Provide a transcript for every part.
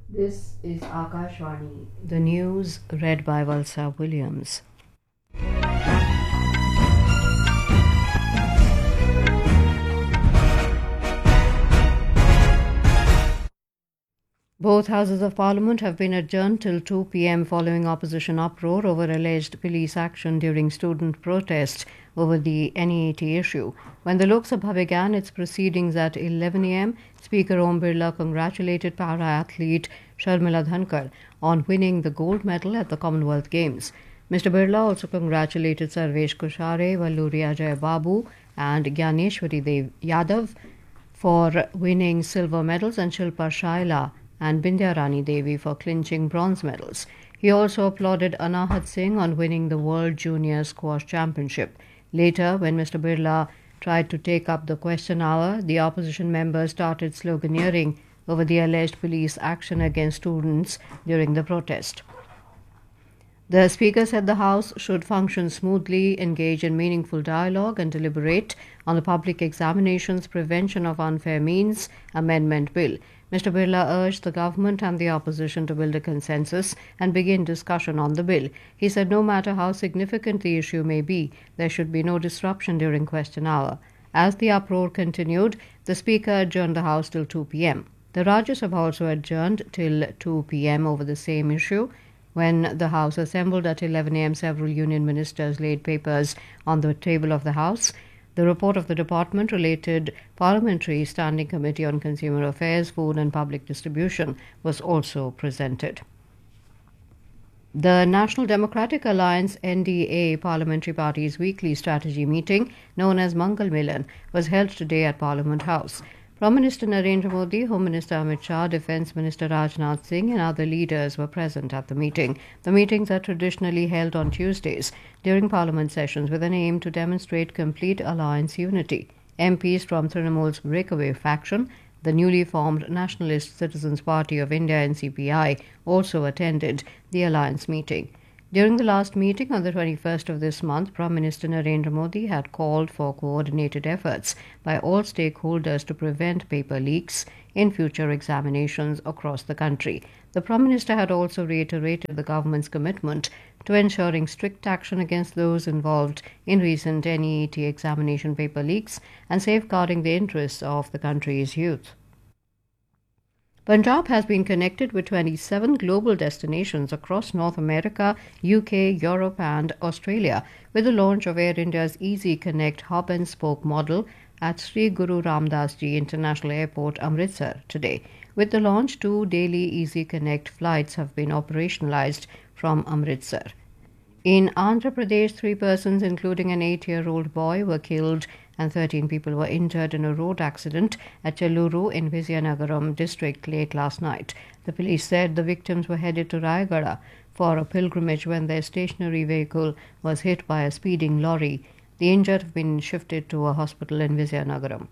This is Akashvani. The news read by Valsa Williams. Both houses of parliament have been adjourned till 2 p.m. following opposition uproar over alleged police action during student protests over the NEET issue. When the Lok Sabha began its proceedings at 11 a.m., Speaker Om Birla congratulated para-athlete Sharmila Dhankar on winning the gold medal at the Commonwealth Games. Mr. Birla also congratulated Sarvesh Kushare, Valluri Ajay Babu and Gyaneshwari Dev Yadav for winning silver medals and Shilpa Shaila and Bindya Rani Devi for clinching bronze medals. He also applauded Anahat Singh on winning the World Junior Squash Championship. Later, when Mr. Birla tried to take up the question hour, the opposition members started sloganeering over the alleged police action against students during the protest. The Speaker said the House should function smoothly, engage in meaningful dialogue, and deliberate on the Public Examinations Prevention of Unfair Means Amendment Bill. Mr. Birla urged the government and the opposition to build a consensus and begin discussion on the bill. He said no matter how significant the issue may be, there should be no disruption during question hour. As the uproar continued, the Speaker adjourned the House till 2 p.m. The Rajya Sabha also adjourned till 2 p.m. over the same issue. When the House assembled at 11 a.m., several union ministers laid papers on the table of the House. The report of the Department-related Parliamentary Standing Committee on Consumer Affairs, Food and Public Distribution was also presented. The National Democratic Alliance NDA Parliamentary Party's weekly strategy meeting, known as Mangal Milan, was held today at Parliament House. Prime Minister Narendra Modi, Home Minister Amit Shah, Defence Minister Rajnath Singh and other leaders were present at the meeting. The meetings are traditionally held on Tuesdays during Parliament sessions with an aim to demonstrate complete alliance unity. MPs from Trinamool's breakaway faction, the newly formed Nationalist Citizens Party of India NCPI, also attended the alliance meeting. During the last meeting on the 21st of this month, Prime Minister Narendra Modi had called for coordinated efforts by all stakeholders to prevent paper leaks in future examinations across the country. The Prime Minister had also reiterated the government's commitment to ensuring strict action against those involved in recent NEET examination paper leaks and safeguarding the interests of the country's youth. Punjab has been connected with 27 global destinations across North America, UK, Europe and Australia with the launch of Air India's Easy Connect hub and spoke model at Sri Guru Ram Das Ji International Airport, Amritsar today. With the launch, 2 daily Easy Connect flights have been operationalized from Amritsar. In Andhra Pradesh, 3 persons, including an 8-year-old boy, were killed and 13 people were injured in a road accident at Chelluru in Vizianagaram district late last night. The police said the victims were headed to Rayagada for a pilgrimage when their stationary vehicle was hit by a speeding lorry. The injured have been shifted to a hospital in Vizianagaram.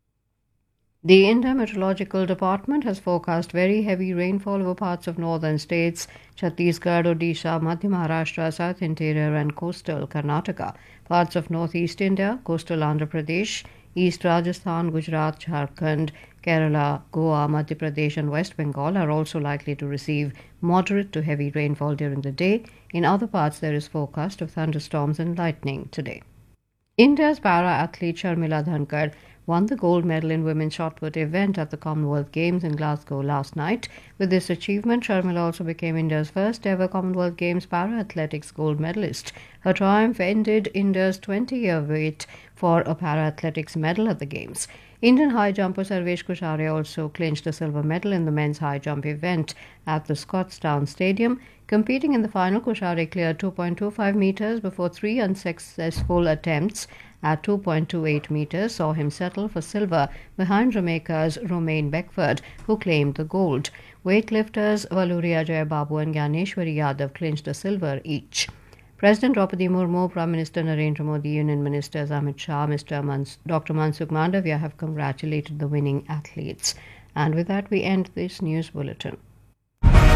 The India Meteorological Department has forecast very heavy rainfall over parts of northern states, Chhattisgarh, Odisha, Madhya Maharashtra, South Interior and coastal Karnataka. Parts of northeast India, coastal Andhra Pradesh, East Rajasthan, Gujarat, Jharkhand, Kerala, Goa, Madhya Pradesh and West Bengal are also likely to receive moderate to heavy rainfall during the day. In other parts, there is forecast of thunderstorms and lightning today. India's para-athlete Sharmila Dhankar won the gold medal in women's shot put event at the Commonwealth Games in Glasgow last night. With this achievement, Sharmila also became India's first ever Commonwealth Games para-athletics gold medalist. Her triumph ended India's 20-year wait for a para-athletics medal at the Games. Indian high jumper Sarvesh Kushare also clinched a silver medal in the men's high jump event at the Scotstoun Stadium. Competing in the final, Kushare cleared 2.25 meters before 3 unsuccessful attempts at 2.28 meters saw him settle for silver behind Jamaica's Romain Beckford, who claimed the gold. Weightlifters Valluri Ajay Babu and Gyaneshwari Yadav clinched a silver each. President Draupadi Murmu, Prime Minister Narendra Modi, Union Ministers Amit Shah, Dr. Mansukh Mandavia have congratulated the winning athletes. And with that, we end this news bulletin.